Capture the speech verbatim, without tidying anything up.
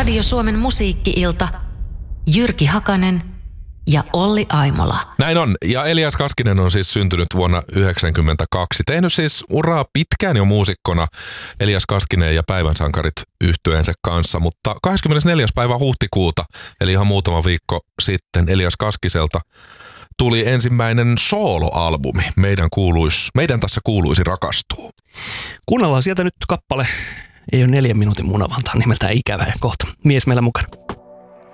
Radio Suomen musiikki-ilta, Jyrki Hakanen ja Olli Aimola. Näin on, ja Elias Kaskinen on siis syntynyt vuonna yhdeksänkymmentäkaksi. Tehnyt siis uraa pitkään jo muusikkona Elias Kaskinen ja Päivän sankarit -yhtyeensä kanssa, mutta kahdeskymmenesneljäs päivä huhtikuuta, eli ihan muutama viikko sitten, Elias Kaskiselta tuli ensimmäinen sooloalbumi. Meidän, kuuluis, meidän tässä kuuluisi rakastua. Kuunnellaan sieltä nyt kappale. Ei ole neljän minuutin munavantaa nimeltään Ikävä ja kohta mies meillä mukana.